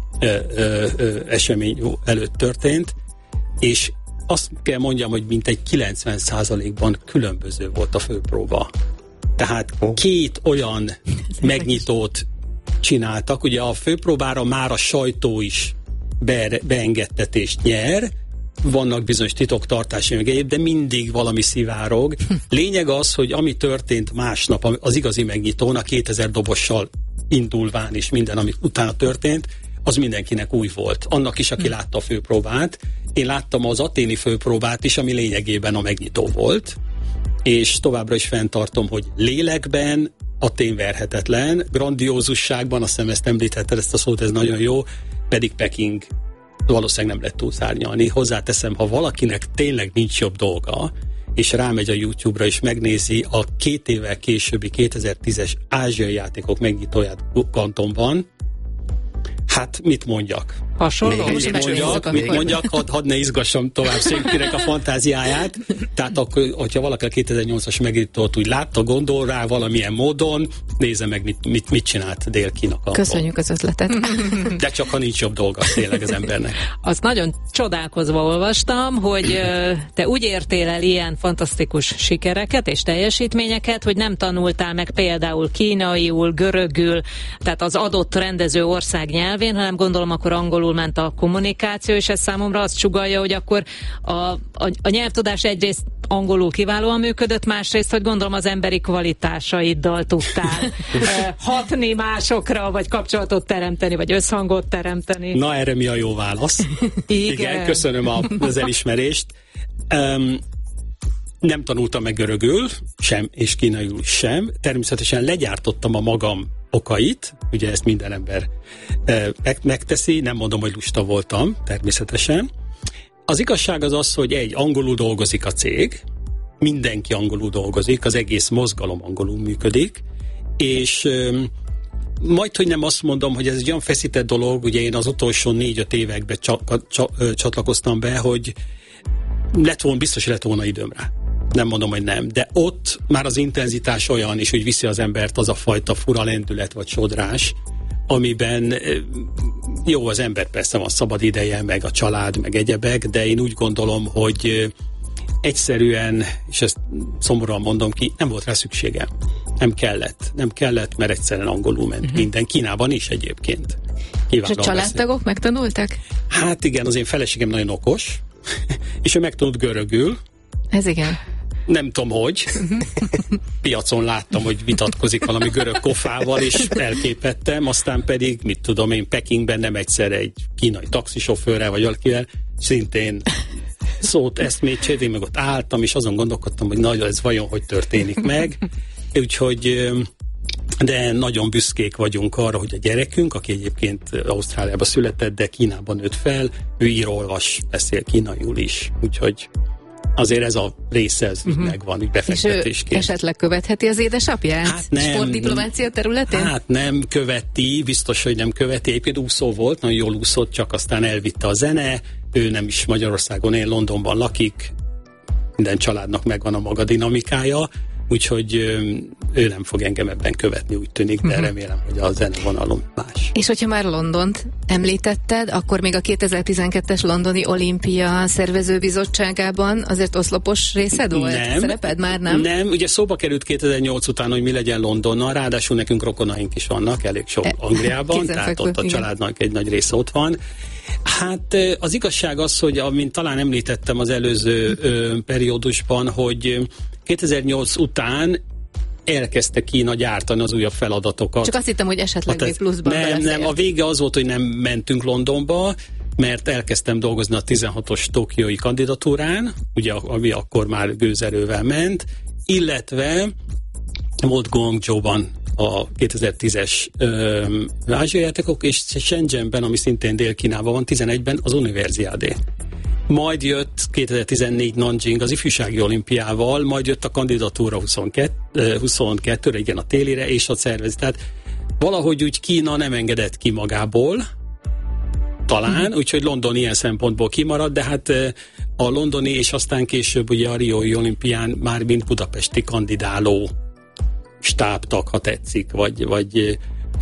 esemény előtt történt, és azt kell mondjam, hogy mintegy 90%-ban különböző volt a főpróba. Tehát 2 olyan megnyitót csináltak, ugye a főpróbára már a sajtó is beengedtetést nyer, vannak bizonyos titoktartási meg egyéb, de mindig valami szivárog. Lényeg az, hogy ami történt másnap, az igazi megnyitón, a 2000 dobossal indulván és minden, ami utána történt, az mindenkinek új volt. Annak is, aki látta a főpróbát. Én láttam az athéni főpróbát is, ami lényegében a megnyitó volt, és továbbra is fenntartom, hogy lélekben Athén verhetetlen, grandiózusságban, azt hiszem ezt említetted, ezt a szót, ez nagyon jó, pedig Peking valószínűleg nem lehet túlszárnyalni. Hozzáteszem, ha valakinek tényleg nincs jobb dolga, és rámegy a YouTube-ra, és megnézi a 2 évvel későbbi 2010-es ázsiai játékok megnyitóját Kantonban, hát mit mondjak? Hasonló? Mit mondjak, hadd ne izgassam tovább senkinek a fantáziáját. Tehát akkor, hogyha valaki a 2008-as megnyitót úgy látta, gondol rá valamilyen módon, nézze meg, mit csinált Dél-Kína Kanton. Köszönjük az ötletet. De csak ha nincs jobb dolga tényleg az embernek. Azt nagyon csodálkozva olvastam, hogy te úgy értél el ilyen fantasztikus sikereket és teljesítményeket, hogy nem tanultál meg például kínaiul, görögül, tehát az adott rendező ország nyelvén, hanem gondolom akkor angolul ment a kommunikáció, és ez számomra azt sugallja, hogy akkor a nyelvtudás egyrészt angolul kiválóan működött, másrészt, hogy gondolom az emberi kvalitásaiddal tudtál hatni másokra, vagy kapcsolatot teremteni, vagy összhangot teremteni. Na, erre mi a jó válasz? Igen, köszönöm az elismerést. Nem tanultam meg görögül, sem, és kínaiul sem. Természetesen legyártottam a magam okait, ugye ezt minden ember megteszi, nem mondom, hogy lusta voltam, természetesen. Az igazság az, hogy angolul dolgozik a cég, mindenki angolul dolgozik, az egész mozgalom angolul működik, és majd, hogy nem azt mondom, hogy ez egy olyan feszített dolog, ugye én az utolsó 4-5 években csatlakoztam be, hogy biztos lett volna időm rá. Nem mondom, hogy nem, de ott már az intenzitás olyan is, hogy viszi az embert az a fajta fura lendület vagy sodrás, amiben jó, az ember persze van szabad ideje, meg a család, meg egyebek, de én úgy gondolom, hogy egyszerűen, és ezt szomorúan mondom ki, nem volt rá szükségem. Nem kellett, mert egyszerűen angolul ment minden. Kínában is egyébként. És a családtagok megtanultak? Hát igen, az én feleségem nagyon okos, és ő megtanult görögül. Ez igen. Nem tudom, hogy. Piacon láttam, hogy vitatkozik valami görög kofával, és elképettem, aztán pedig, mit tudom én, Pekingben nem egyszer egy kínai taxisofőrrel, vagy valakivel, szintén szót, eszmét cserélt, én meg ott álltam, és azon gondolkodtam, hogy nagyon ez vajon hogy történik meg. Úgyhogy de nagyon büszkék vagyunk arra, hogy a gyerekünk, aki egyébként Ausztráliában született, de Kínában nőtt fel, ő ír, olvas, beszél kínaiul is. Úgyhogy azért ez a része, ez megvan, úgy befektetésként. És ő esetleg követheti az édesapját? Hát nem. Sportdiplomácia területén? Hát nem követi, biztos, hogy nem követi. Egyébként úszó volt, nagyon jól úszott, csak aztán elvitte a zene. Ő nem is Magyarországon él, Londonban lakik. Minden családnak megvan a maga dinamikája. Úgyhogy ő nem fog engem ebben követni, úgy tűnik, de remélem, hogy a zenevonalon más. És hogyha már Londont említetted, akkor még a 2012-es londoni olimpia szervezőbizottságában azért oszlopos részed volt? Nem. Szereped már nem? Nem, ugye szóba került 2008 után, hogy mi legyen Londonnal, ráadásul nekünk rokonaink is vannak, elég sok Angliában, tehát ott a családnak egy nagy része ott van. Hát az igazság az, hogy amint talán említettem az előző periódusban, hogy 2008 után elkezdte Kína gyártani az újabb feladatokat. Csak azt hittem, hogy esetleg még pluszban Nem, a vége az volt, hogy nem mentünk Londonba, mert elkezdtem dolgozni a 16-os tokiói kandidatúrán, ugye, ami akkor már gőzerővel ment, illetve volt Guangzhouban a 2010-es ázsiai játékok, és Shenzhenben, ami szintén Dél-Kínában van, 11-ben az Universiádé. Majd jött 2014 Nanjing az ifjúsági olimpiával, majd jött a kandidatúra 22-re, igen, a télire, és a szervezet. Tehát valahogy úgy Kína nem engedett ki magából, talán, úgyhogy London ilyen szempontból kimarad, de hát a londoni és aztán később ugye a riói olimpián már mind budapesti kandidáló stábtag, ha tetszik, vagy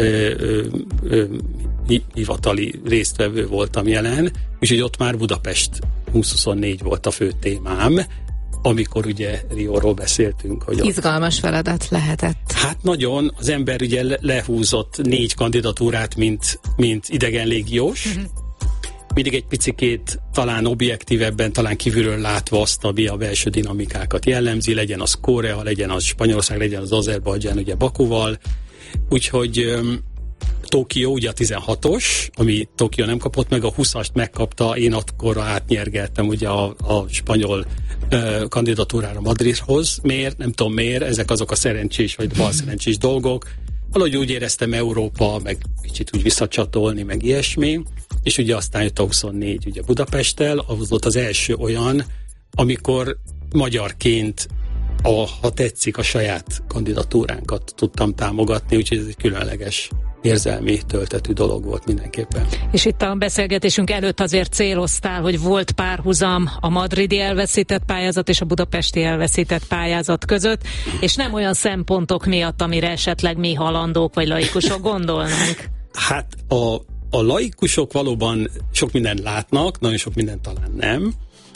hivatali résztvevő voltam jelen, úgyhogy ott már Budapest 2024 volt a fő témám, amikor ugye Rióról beszéltünk. Hogy izgalmas feladat lehetett. Hát nagyon, az ember ugye lehúzott 4 kandidatúrát, mint idegen légiós, mindig egy picikét talán objektívebben, talán kívülről látva azt, ami a belső dinamikákat jellemzi, legyen az Korea, legyen az Spanyolország, legyen az Azerbajdzsán, ugye Bakuval. Úgyhogy Tokió, ugye a 16-os, ami Tokió nem kapott meg, a 20-ast megkapta, én akkor átnyergeltem ugye a spanyol kandidatúrára Madridhoz. Miért? Nem tudom miért, ezek azok a szerencsés vagy balszerencsés dolgok. Valahogy úgy éreztem Európa, meg kicsit úgy visszacsatolni, meg ilyesmi. És ugye aztán jött a 24 ugye Budapesttel, az volt az első olyan, amikor magyarként ha tetszik, a saját kandidatúránkat tudtam támogatni, úgyhogy ez egy különleges érzelmi töltetű dolog volt mindenképpen. És itt a beszélgetésünk előtt azért céloztál, hogy volt párhuzam a madridi elveszített pályázat és a budapesti elveszített pályázat között, és nem olyan szempontok miatt, amire esetleg mi halandók vagy laikusok gondolnánk. Hát a laikusok valóban sok mindent látnak, nagyon sok mindent talán nem.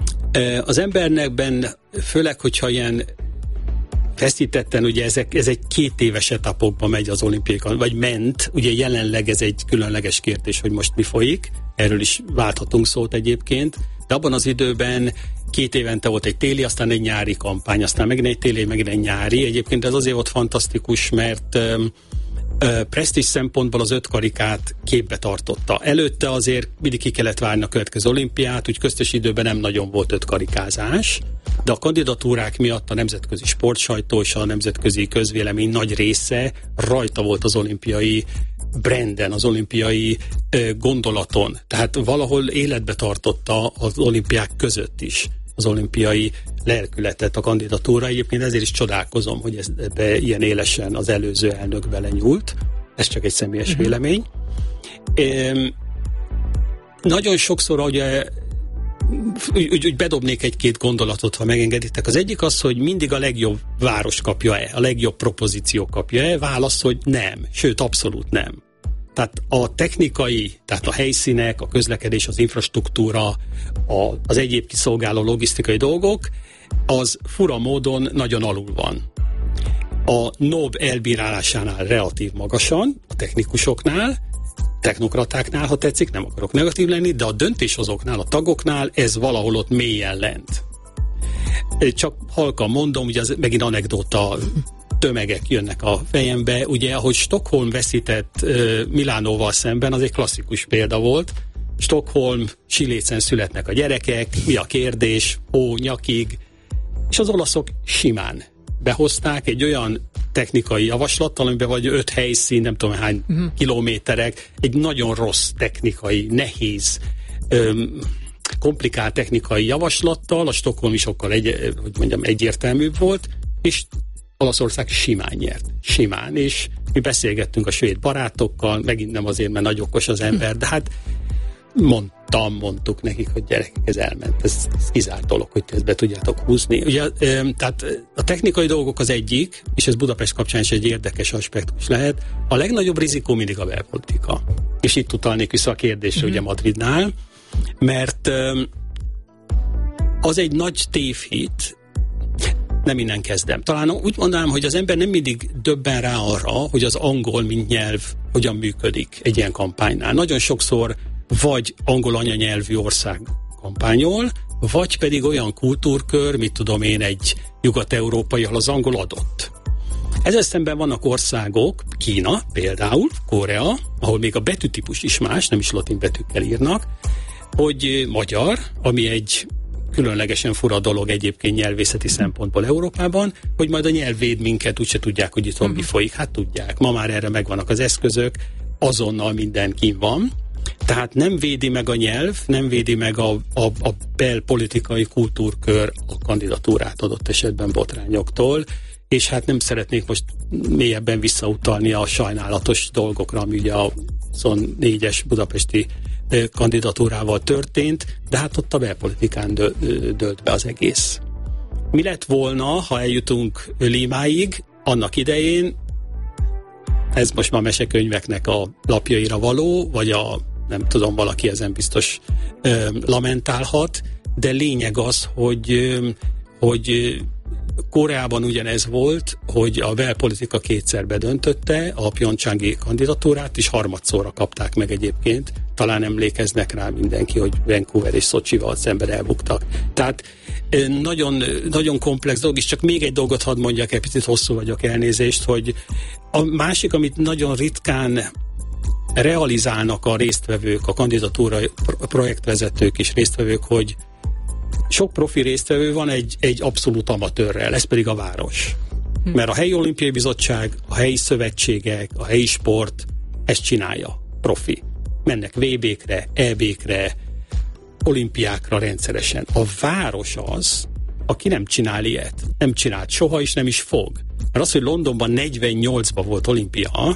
Az embernekben, főleg, hogyha ilyen feszítetten, ugye ez egy 2 éves etapokban megy az olimpiai, vagy ment, ugye jelenleg ez egy különleges kérdés, hogy most mi folyik, erről is válthatunk szót egyébként, de abban az időben 2 évente volt egy téli, aztán egy nyári kampány, aztán megint egy téli, megint egy nyári. Egyébként ez azért volt fantasztikus, mert presztízs szempontból az 5 karikát képbe tartotta. Előtte azért mindig ki kellett várni a következő olimpiát, úgy köztes időben nem nagyon volt 5 karikázás, de a kandidatúrák miatt a nemzetközi sportsajtó és a nemzetközi közvélemény nagy része rajta volt az olimpiai branden, az olimpiai gondolaton. Tehát valahol életbe tartotta az olimpiák között is az olimpiai lelkületet a kandidatúra. Egyébként ezért is csodálkozom, hogy ebbe ilyen élesen az előző elnök belenyúlt. Ez csak egy személyes vélemény. Nagyon sokszor, ugye úgy bedobnék 1-2 gondolatot, ha megengeditek. Az egyik az, hogy mindig a legjobb város kapja-e, a legjobb propozíció kapja-e. Válasz, hogy nem. Sőt, abszolút nem. Tehát a technikai, tehát a helyszínek, a közlekedés, az infrastruktúra, az egyéb kiszolgáló logisztikai dolgok, az fura módon nagyon alul van. A NOB elbírálásánál relatív magasan, a technikusoknál, technokratáknál, ha tetszik, nem akarok negatív lenni, de a döntéshozóknál, a tagoknál ez valahol ott mélyen lent. Csak halkan mondom, ugye az megint anekdóta tömegek jönnek a fejembe. Ugye, ahogy Stockholm veszített Milánóval szemben, az egy klasszikus példa volt. Stockholm, Silécen születnek a gyerekek, mi a kérdés, nyakig, és az olaszok simán behozták egy olyan technikai javaslattal, amiben vagy 5 helyszín, nem tudom hány kilométerek, egy nagyon rossz technikai, nehéz, komplikált technikai javaslattal, a Stockholm is sokkal egyértelműbb volt, és Olaszország simán nyert. Simán, és mi beszélgettünk a svéd barátokkal, megint nem azért, mert nagy okos az ember, de hát mondtuk nekik, hogy gyerekek, ez elment. Ez kizárt dolog, hogy ezt be tudjátok húzni. Ugye, tehát a technikai dolgok az egyik, és ez Budapest kapcsán is egy érdekes aspektus lehet. A legnagyobb rizikó mindig a belpolitika. És itt utalnék vissza a kérdésre, ugye Madridnál, mert az egy nagy tévhit, nem innen kezdem. Talán úgy mondanám, hogy az ember nem mindig döbben rá arra, hogy az angol, mint nyelv hogyan működik egy ilyen kampánynál. Nagyon sokszor vagy angol anyanyelvű ország kampányol, vagy pedig olyan kultúrkör, mit tudom én, egy nyugat-európai, ahol az angol adott. Ezzel szemben vannak országok, Kína például, Korea, ahol még a betűtípus is más, nem is latin betűkkel írnak, hogy magyar, ami egy különlegesen fura dolog egyébként nyelvészeti szempontból Európában, hogy majd a nyelv véd minket, úgyse tudják, hogy itt mi folyik. Hát tudják. Ma már erre megvannak az eszközök, azonnal minden kín van. Tehát nem védi meg a nyelv, nem védi meg a belpolitikai kultúrkör a kandidatúrát adott esetben botrányoktól, és hát nem szeretnék most mélyebben visszautalni a sajnálatos dolgokra, ami ugye a 24-es budapesti kandidatúrával történt, de hát ott a belpolitikán dőlt be az egész. Mi lett volna, ha eljutunk Límáig, annak idején, ez most már mesekönyveknek a lapjaira való, vagy nem tudom, valaki ezen biztos lamentálhat, de lényeg az, hogy Koreában ugyanez volt, hogy a belpolitika kétszer bedöntötte a pjongcsangi kandidatúrát, és harmadszorra kapták meg egyébként. Talán emlékeznek rá mindenki, hogy Vancouver és Szocsival szemben elbuktak. Tehát nagyon, nagyon komplex dolog, és csak még egy dolgot hadd mondjak, egy picit hosszú vagyok, elnézést, hogy a másik, amit nagyon ritkán realizálnak a résztvevők, a kandidatúra projektvezetők és résztvevők, hogy sok profi résztvevő van egy abszolút amatőrrel, ez pedig a város. Mert a helyi olimpiai bizottság, a helyi szövetségek, a helyi sport ezt csinálja, profi. Mennek VB-kre, EB-kre, olimpiákra rendszeresen. A város az, aki nem csinál ilyet. Nem csinált soha, és nem is fog. Mert az, hogy Londonban 48-ban volt olimpia,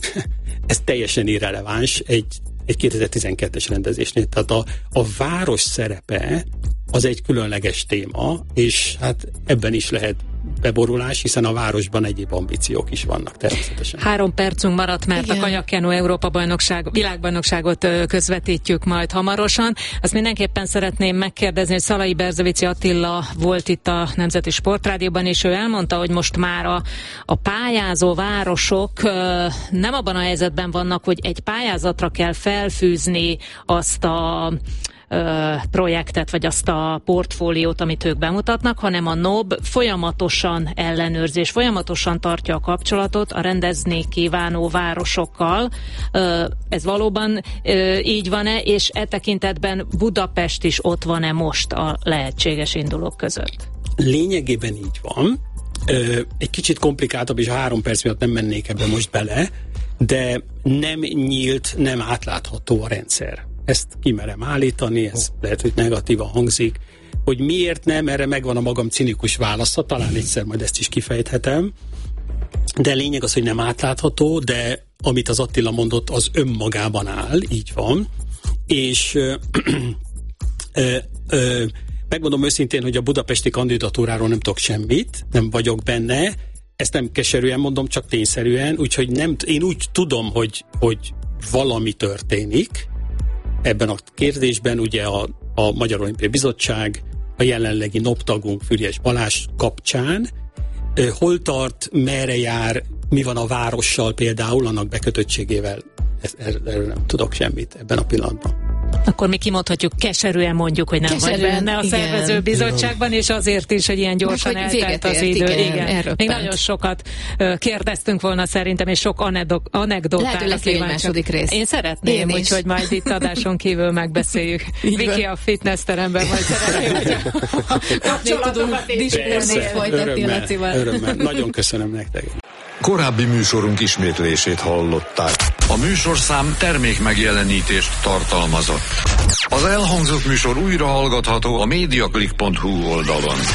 ez teljesen irreleváns egy 2012-es rendezésnél. Tehát a város szerepe az egy különleges téma, és hát ebben is lehet beborulás, hiszen a városban egyéb ambíciók is vannak természetesen. 3 percünk maradt, mert igen, a kajakkenó világbajnokságot közvetítjük majd hamarosan. Azt mindenképpen szeretném megkérdezni, hogy Szalai Berzevici Attila volt itt a Nemzeti Sportrádióban, és ő elmondta, hogy most már a pályázó városok nem abban a helyzetben vannak, hogy egy pályázatra kell felfűzni azt a projektet, vagy azt a portfóliót, amit ők bemutatnak, hanem a NOB folyamatosan ellenőrzés, folyamatosan tartja a kapcsolatot a rendezni kívánó városokkal. Ez valóban így van-e, és e tekintetben Budapest is ott van-e most a lehetséges indulók között? Lényegében így van. Egy kicsit komplikáltabb, és a 3 perc miatt nem mennék ebbe most bele, de nem nyílt, nem átlátható a rendszer. Ezt kimerem állítani, ez lehet, hogy negatívan hangzik. Hogy miért nem, erre megvan a magam cinikus válasza, talán egyszer majd ezt is kifejthetem. De lényeg az, hogy nem átlátható, de amit az Attila mondott, az önmagában áll, így van. És megmondom őszintén, hogy a budapesti kandidatúráról nem tudok semmit, nem vagyok benne, ezt nem keserűen mondom, csak tényszerűen, úgyhogy én úgy tudom, hogy valami történik ebben a kérdésben. Ugye a Magyar Olimpiai Bizottság, a jelenlegi NOB tagunk Füriyes Balázs kapcsán hol tart, merre jár, mi van a várossal például, annak bekötöttségével, erről nem tudok semmit ebben a pillanatban. Akkor mi kimondhatjuk, keserűen mondjuk, hogy nem vagy benne a szervezőbizottságban, és azért is, hogy ilyen gyorsan eltelt az idő. Igen. Még nagyon sokat kérdeztünk volna szerintem, és sok anekdotára lesz egy második rész. Én szeretném, úgyhogy majd itt adáson kívül megbeszéljük. Viki a fitness teremben majd szeretném, hogy a kapcsolatokat is folytatni Lacival. Örömmel. Nagyon köszönöm nektek. Korábbi műsorunk ismétlését hallották. A műsorszám termék megjelenítést tartalmazott. Az elhangzott műsor újra hallgatható a mediaclick.hu oldalon.